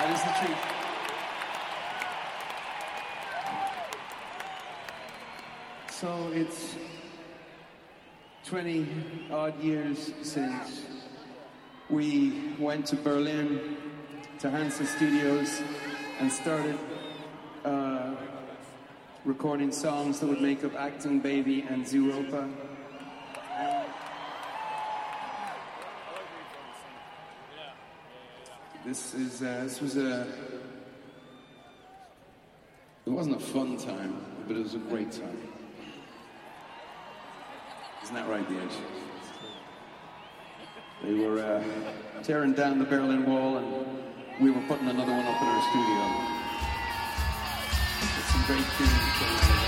That is the truth. So it's 20 odd years since we went to Berlin to Hansa Studios and started recording songs that would make up Acton Baby and Zooropa. This was it wasn't a fun time, but it was a great time. Isn't that right, Diaz? They were tearing down the Berlin Wall, and we were putting another one up in our studio. It's some great tunes.